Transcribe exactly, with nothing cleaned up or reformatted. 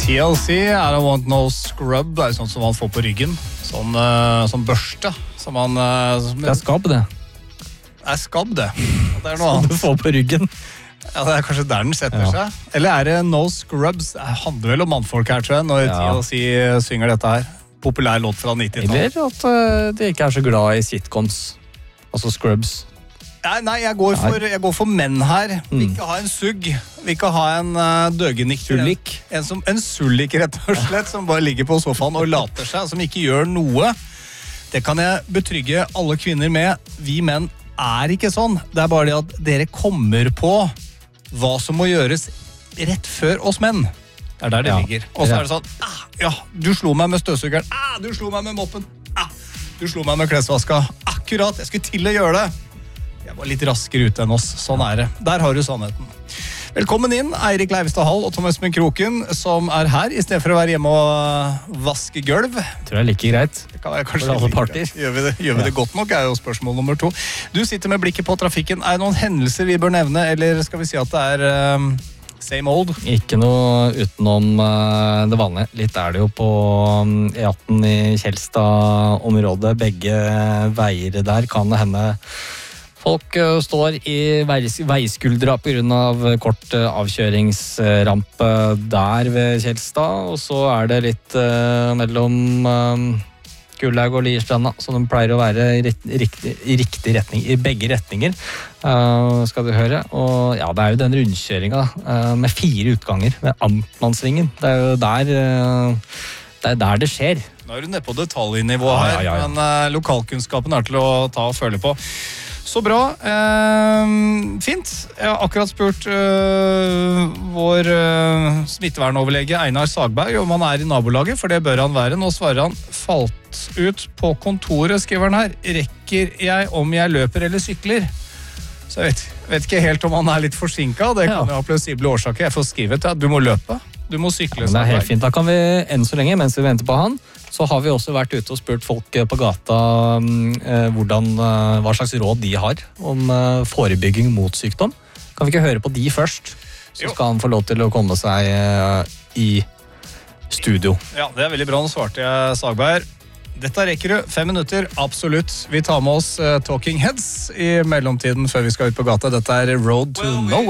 T L C, I don't want no scrub, det er sånt som man får på ryggen. Sånn, uh, sånn børste. Som man, uh, som, det er skabb, det. Det er skabb, det. Det er noe som annet. du får på ryggen. Ja, det er kanskje der den setter ja. seg. Eller er det no scrubs? Det handler vel om mannfolk her, tror jeg, når ja. T L C synger dette her. Populær låt fra nittitallet. Eller at uh, de ikke er så glad i sitcoms. Altså scrubs. Nei, nei jeg, går for, jeg går for menn her. Vi vil ikke ha en sugg. Vi vil ikke ha en uh, døgenikk. Sullik. En, som, en sullik, rett og slett, som bare ligger på sofaen og later seg, som ikke gjør noe. Det kan jeg betrygge alle kvinner med. Vi menn er ikke sånn. Det er bare det at dere kommer på hva som må gjøres rett før oss menn. Det er der det ja. ligger. Og så er det sånn, ah, ja, du slo meg med støvsugeren. Ah, du slo meg med moppen. Ah, du slo meg med klesvaska. Akkurat, jeg skulle til å gjøre det. Jeg var litt raskere ute enn oss, sånn er det. Der har du sannheten. Velkommen inn, Eirik Leivestad Hall og Tom Espen Kroken, som er her, i stedet for å være hjemme og vaske gulv. Tror jeg er like greit. Det kan være kanskje like greit. Gjør vi det, gjør vi det ja. godt nok, er jo spørsmål nummer to. Du sitter med blikket på trafikken. Er det noen hendelser vi bør nevne, eller skal vi si at det er um, same old? Ikke noe utenom uh, det vanlige. Litt er det jo på um, E atten i Kjelstad-området. Begge veier der kan det hende. Folk uh, står i veis, veiskuldra på grunn av kort uh, avkjøringsrampe der ved Kjelstad, og så er det litt uh, mellom uh, Gullaug og Lierstranda, som de pleier å være i riktig, i riktig retning, i begge retninger, uh, skal du høre. Og ja, det er jo den rundkjøringa uh, med fire utganger ved Amtmannsringen. Det er jo der, uh, det er der det skjer. Nå er du nede på detaljnivå her, ja, ja, ja. men uh, lokalkunnskapen er til å ta og føle på. Så bra. Eh, fint. Jeg har akkurat spurt eh, vår eh, smittevernoverlege Einar Sagberg om han er i nabolaget, for det bør han være. Nå svarer han, falt ut på kontoret, skriver han her. Rekker jeg om jeg løper eller sykler? Så jeg vet, vet ikke helt om han er litt forsinket. Det kan jo ha plausible årsaker. Jeg får skrive til at du må løpe. Du må sykle. Ja, det er helt fint. Da kan vi enn så lenge, mens vi venter på han, så har vi også vært ute og spurt folk på gata eh, hvordan, eh, hva slags råd de har om eh, forebygging mot sykdom. Kan vi ikke høre på de først? Så jo. Skal han få lov til å komme seg eh, i studio. Ja, det er veldig bra. Nå svarte jeg Sagberg. Dette rekker du. Fem minutter, absolutt. Vi tar med oss uh, Talking Heads i mellomtiden før vi skal ut på gata. Dette er Road to well, Nowhere.